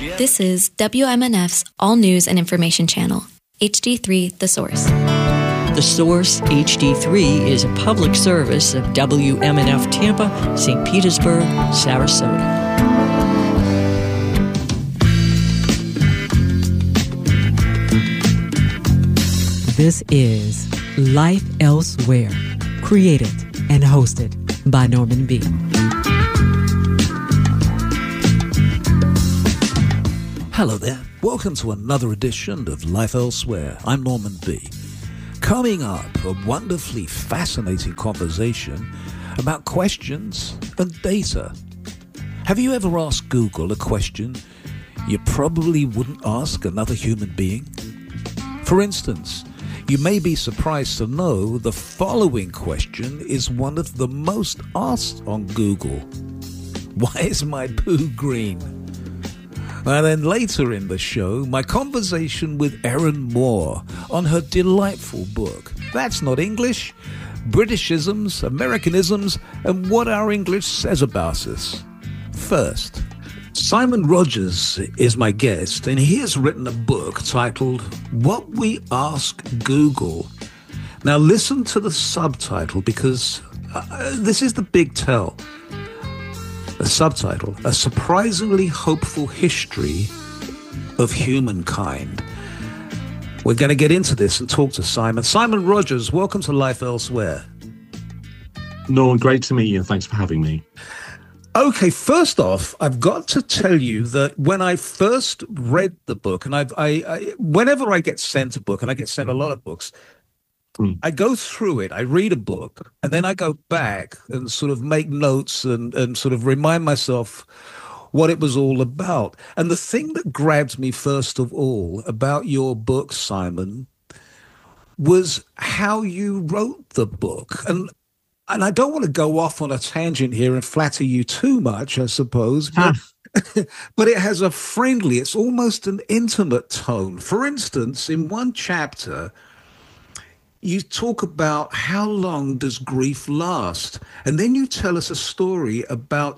This is WMNF's All News and Information Channel, HD3 The Source. The Source HD3 is a public service of WMNF Tampa, St. Petersburg, Sarasota. This is Life Elsewhere, created and hosted by Norman B. Hello there. Welcome to another edition of Life Elsewhere. I'm Norman B. Coming up, a wonderfully fascinating conversation about questions and data. Have you ever asked Google a question you probably wouldn't ask another human being? For instance, you may be surprised to know the following question is one of the most asked on Google. Why is my poo green? And then later in the show, my conversation with Erin Moore on her delightful book, That's Not English, Britishisms, Americanisms, and What Our English Says About Us. First, Simon Rogers is my guest, and he has written a book titled What We Ask Google. Now listen to the subtitle, because this is the big tell. A subtitle, A Surprisingly Hopeful History of Humankind. We're going to get into this and talk to Simon. Simon Rogers, welcome to Life Elsewhere. Norman, great to meet you, and thanks for having me. Okay, first off, I've got to tell you that when I first read the book, and I whenever I get sent a book, and I get sent a lot of books, I go through it, I read a book, and then I go back and sort of make notes and sort of remind myself what it was all about. And the thing that grabbed me first of all about your book, Simon, was how you wrote the book. And I don't want to go off on a tangent here and flatter you too much, I suppose, but, but it has a friendly, it's almost an intimate tone. For instance, in one chapter, you talk about how long does grief last? And then you tell us a story about,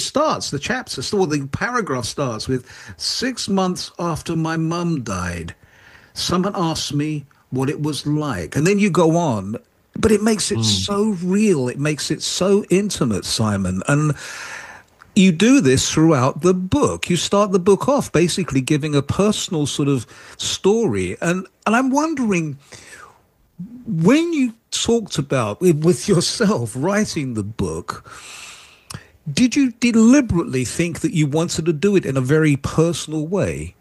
the paragraph starts with 6 months after my mum died. Someone asked me what it was like. And then you go on, but it makes it so real. It makes it so intimate, Simon. And you do this throughout the book. You start the book off basically giving a personal sort of story. And I'm wondering, when you talked about with yourself writing the book, did you deliberately think that you wanted to do it in a very personal way?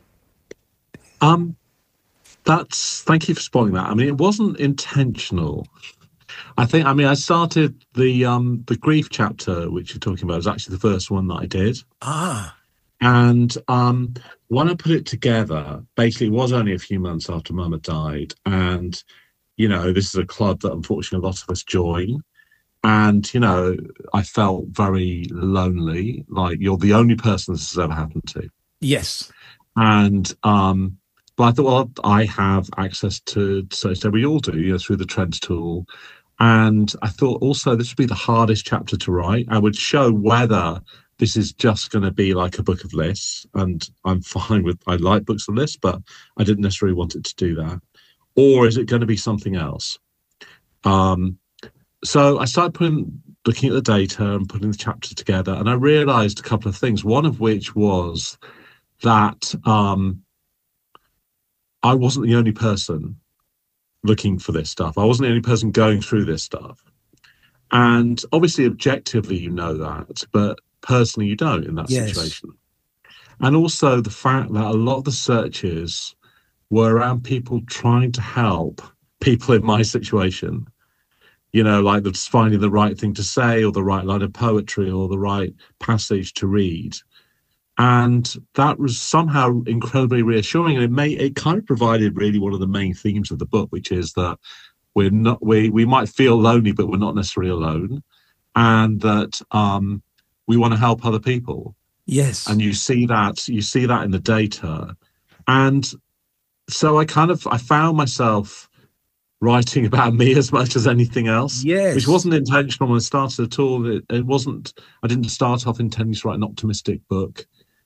Thank you for spoiling that. I mean, it wasn't intentional. I started the grief chapter, which you're talking about, is actually the first one that I did. And when I put it together, basically it was only a few months after Mum had died. And, you know, this is a club that unfortunately a lot of us join. And, you know, I felt very lonely, like you're the only person this has ever happened to. Yes. And, but I thought, well, I have access to, so we all do, you know, through the Trends tool. And I thought also this would be the hardest chapter to write. I would show whether this is just going to be like a book of lists, and I'm fine with, I like books of lists, but I didn't necessarily want it to do that. Or is it going to be something else? So I started looking at the data and putting the chapter together, and I realized a couple of things. One of which was that I wasn't the only person looking for this stuff. I wasn't the only person going through this stuff. And obviously, objectively, you know that, but personally, you don't in that situation. And also the fact that a lot of the searches were around people trying to help people in my situation. You know, like just finding the right thing to say, or the right line of poetry, or the right passage to read. And that was somehow incredibly reassuring. And it kind of provided really one of the main themes of the book, which is that we might feel lonely, but we're not necessarily alone. And that we want to help other people. Yes. And you see that in the data. And so I found myself writing about me as much as anything else. Yes. Which wasn't intentional when I started at all. It wasn't, I didn't start off intending to write an optimistic book.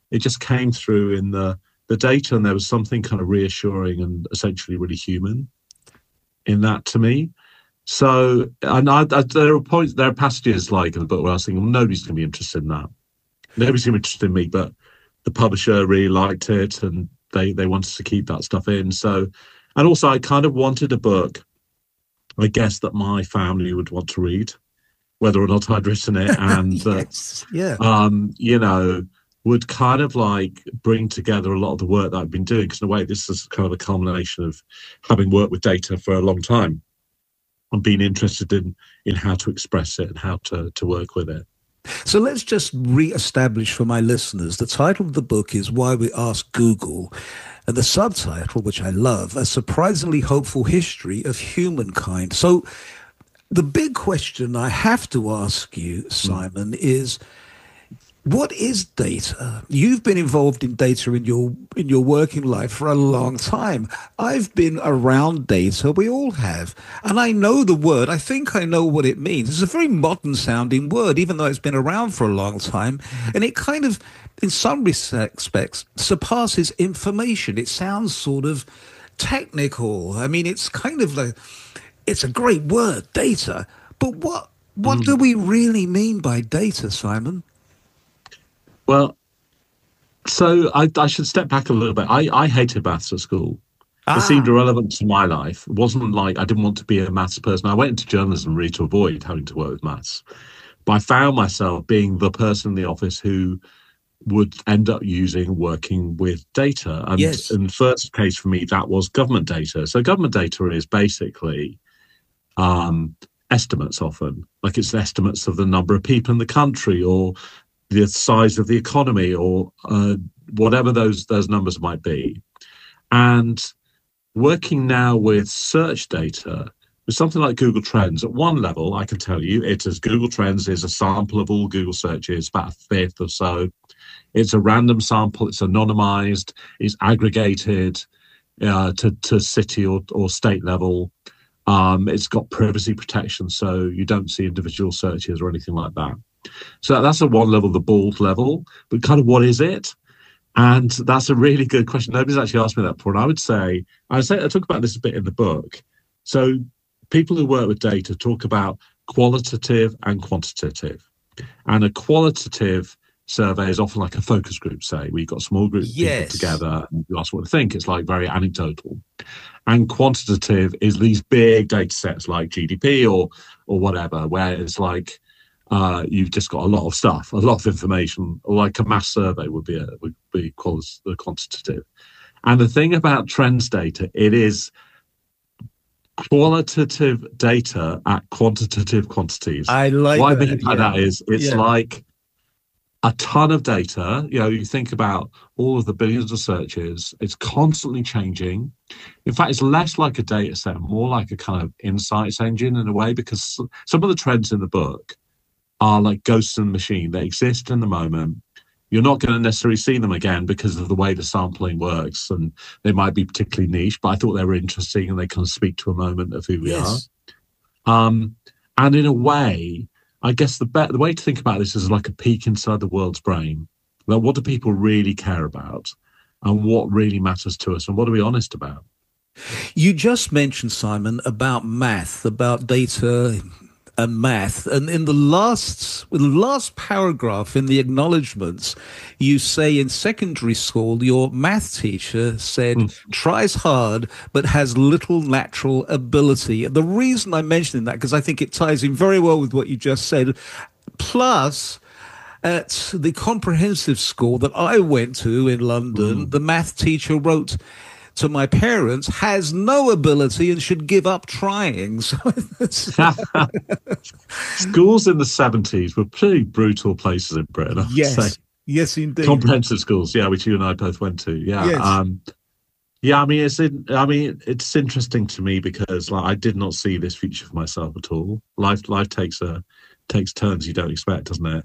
it just came through in the data, and there was something kind of reassuring and essentially really human in that to me. So, and there are passages like in the book where I was thinking, well, nobody's going to be interested in that. Nobody's going to be interested in me, but the publisher really liked it, and they wanted to keep that stuff in. So, and also I kind of wanted a book, I guess, that my family would want to read, whether or not I'd written it, and yes. you know, would kind of like bring together a lot of the work that I've been doing. Because in a way, this is kind of a culmination of having worked with data for a long time and being interested in how to express it and how to work with it. So let's just re-establish for my listeners, the title of the book is Why We Ask Google, and the subtitle, which I love, A Surprisingly Hopeful History of Humankind. So the big question I have to ask you, Simon, is what is data? You've been involved in data in your working life for a long time. I've been around data. We all have. And I know the word. I think I know what it means. It's a very modern sounding word, even though it's been around for a long time. And it kind of, in some respects, surpasses information. It sounds sort of technical. I mean, it's kind of like, it's a great word, data. But what do we really mean by data, Simon? Well, so I should step back a little bit. I hated maths at school. It seemed irrelevant to my life. It wasn't like I didn't want to be a maths person. I went into journalism really to avoid having to work with maths. But I found myself being the person in the office who would end up working with data. And in the first case for me, that was government data. So government data is basically estimates often. Like it's estimates of the number of people in the country or the size of the economy or whatever those numbers might be. And working now with search data, with something like Google Trends, at one level, I can tell you, Google Trends is a sample of all Google searches, about a fifth or so. It's a random sample, it's anonymized, it's aggregated to city or state level. It's got privacy protection, so you don't see individual searches or anything like that. So that's at one level, the bald level, but kind of what is it? And that's a really good question. Nobody's actually asked me that before. And I would say I talk about this a bit in the book. So people who work with data talk about qualitative and quantitative. And a qualitative survey is often like a focus group, say, where you've got a small group of people together and you ask what they think. It's like very anecdotal. And quantitative is these big data sets like GDP or whatever, where it's like, you've just got a lot of stuff, a lot of information, like a mass survey would be quantitative. And the thing about trends data, it is qualitative data at quantitative quantities. I like what I mean by that is it's like a ton of data. You know, you think about all of the billions of searches, it's constantly changing. In fact, it's less like a data set, more like a kind of insights engine in a way, because some of the trends in the book are like ghosts in the machine. They exist in the moment. You're not going to necessarily see them again because of the way the sampling works, and they might be particularly niche, but I thought they were interesting and they kind of speak to a moment of who we are. And in a way, I guess the way to think about this is like a peek inside the world's brain. Like, what do people really care about, and what really matters to us, and what are we honest about? You just mentioned, Simon, about math, about data and math, and in the last paragraph in the acknowledgements, you say in secondary school your math teacher said tries hard but has little natural ability. And the reason I'm mentioning that, because I think it ties in very well with what you just said. Plus, at the comprehensive school that I went to in London, the math teacher wrote to my parents, has no ability and should give up trying. So schools in the 70s were pretty brutal places in Britain. Yes, indeed. Comprehensive schools, which you and I both went to. It's interesting to me because I did not see this future for myself at all. Life takes turns you don't expect, doesn't it?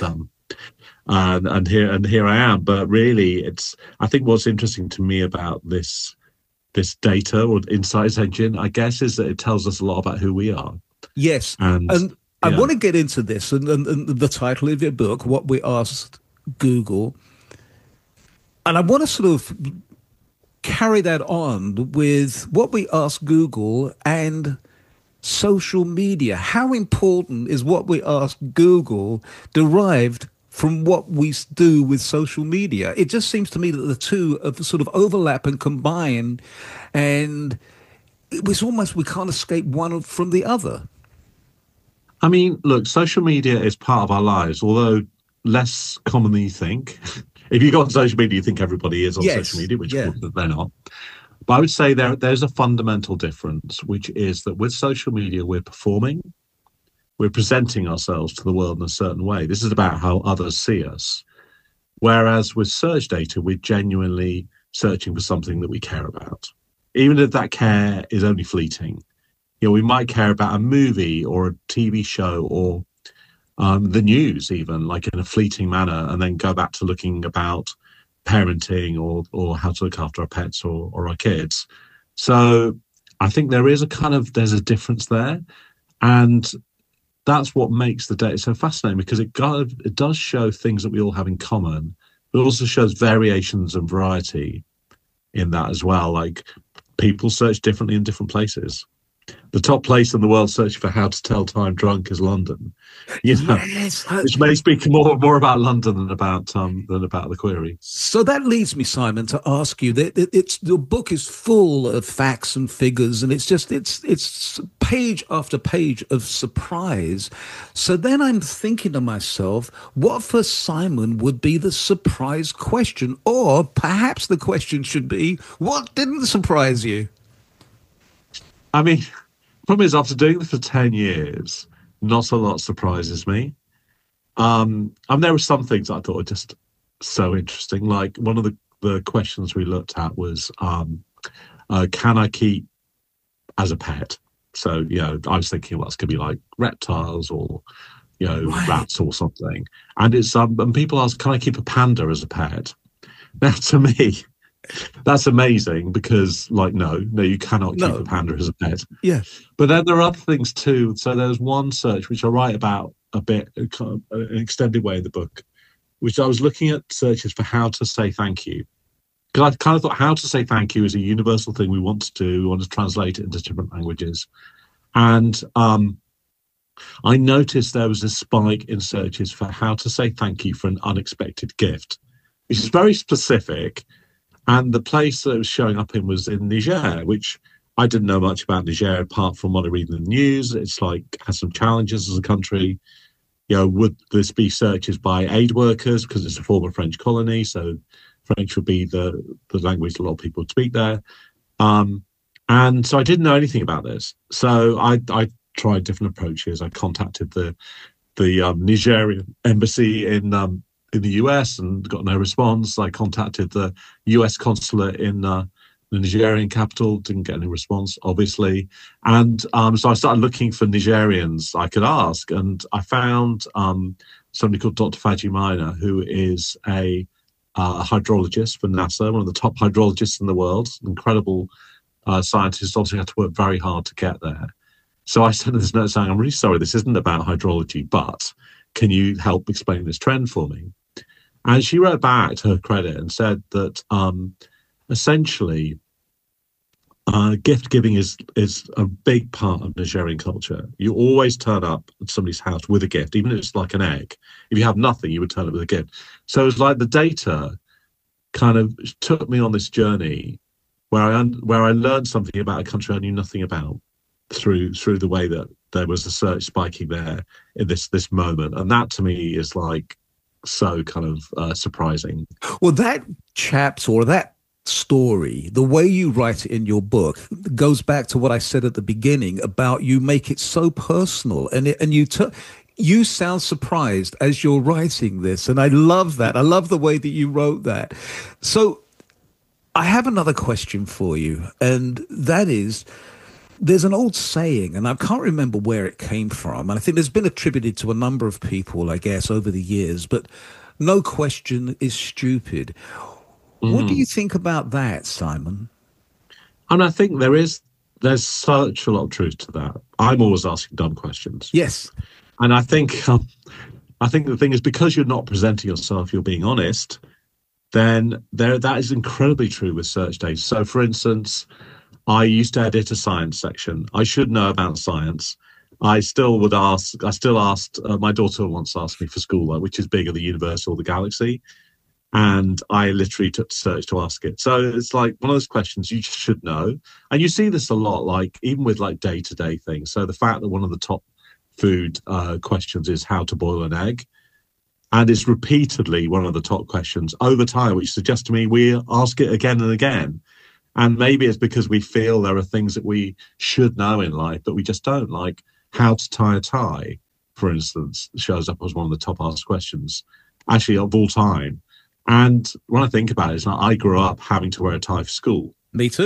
And here I am. But really, I think what's interesting to me about this data or insights engine, I guess, is that it tells us a lot about who we are. Yes, and I want to get into this and the title of your book, What We Asked Google. And I want to sort of carry that on with what we ask Google and social media. How important is what we ask Google derived from what we do with social media? It just seems to me that the two have sort of overlap and combine, and it was almost we can't escape one from the other. I mean, look, social media is part of our lives, although less common than you think. If you go on social media, you think everybody is on social media, which of course they're not. But I would say there's a fundamental difference, which is that with social media, we're performing, we're presenting ourselves to the world in a certain way. This is about how others see us. Whereas with search data, we're genuinely searching for something that we care about, even if that care is only fleeting. You know, we might care about a movie or a TV show or the news, even like in a fleeting manner, and then go back to looking about parenting or how to look after our pets or our kids. So I think there's a difference there, and that's what makes the data so fascinating, because it does show things that we all have in common, but it also shows variations and variety in that as well. Like people search differently in different places. The top place in the world searching for how to tell time drunk is London, which may speak more about London than about the query. So that leads me, Simon, to ask you that the book is full of facts and figures, and it's page after page of surprise. So then I'm thinking to myself, what for Simon would be the surprise question, or perhaps the question should be, what didn't surprise you? I mean, the problem is, after doing this for 10 years, not a lot surprises me. There were some things I thought were just so interesting. Like one of the questions we looked at was, can I keep as a pet? So, I was thinking, well, it's going to be like reptiles or, rats or something. And it's and people ask, can I keep a panda as a pet? Now, to me, that's amazing, because no, you cannot keep a panda as a pet. Yeah. But then there are other things too. So there's one search which I write about a bit, kind of an extended way in the book, which I was looking at searches for how to say thank you. Because I kind of thought how to say thank you is a universal thing we want to do. We want to translate it into different languages. And I noticed there was a spike in searches for how to say thank you for an unexpected gift, which is very specific. And the place that it was showing up in was in Niger, which I didn't know much about Niger apart from what I read in the news. It's has some challenges as a country. Would this be searches by aid workers, because it's a former French colony, so French would be the language a lot of people would speak there. And so I didn't know anything about this. So I tried different approaches. I contacted the Nigerian embassy in the US and got no response. I contacted the US consulate in the Nigerian capital, didn't get any response, obviously. And so I started looking for Nigerians I could ask, and I found somebody called Dr. Faji Maina, who is a hydrologist for NASA, one of the top hydrologists in the world, incredible scientist, obviously had to work very hard to get there. So I sent this note saying, I'm really sorry, this isn't about hydrology, but can you help explain this trend for me? And she wrote back, to her credit, and said that essentially gift giving is a big part of Nigerian culture. You always turn up at somebody's house with a gift, even if it's like an egg. If you have nothing, you would turn up with a gift. So it's like the data kind of took me on this journey where I learned something about a country I knew nothing about through the way that there was a search spiking there in this moment. And that to me is so kind of surprising. Well, that that story, the way you write it in your book, goes back to what I said at the beginning about you make it so personal, and you sound surprised as you're writing this, and I love that. I love the way that you wrote that. So I have another question for you, and that is, there's an old saying, and I can't remember where it came from, and I think there's been attributed to a number of people, I guess, over the years, but no question is stupid. What do you think about that, Simon? And I think there's such a lot of truth to that. I'm always asking dumb questions. Yes. And I think the thing is, because you're not presenting yourself, you're being honest, then that is incredibly true with search data. So, for instance, I used to edit a science section. I should know about science. I still asked, my daughter once asked me for school, like, which is bigger, the universe or the galaxy? And I literally took to search to ask it. So it's like one of those questions you just should know. And you see this a lot, like even with like day-to-day things. So the fact that one of the top food questions is how to boil an egg, and it's repeatedly one of the top questions over time, which suggests to me we ask it again and again. And maybe it's because we feel there are things that we should know in life, but we just don't. Like how to tie a tie, for instance, shows up as one of the top asked questions, actually, of all time. And when I think about it, it's like I grew up having to wear a tie for school. Me too.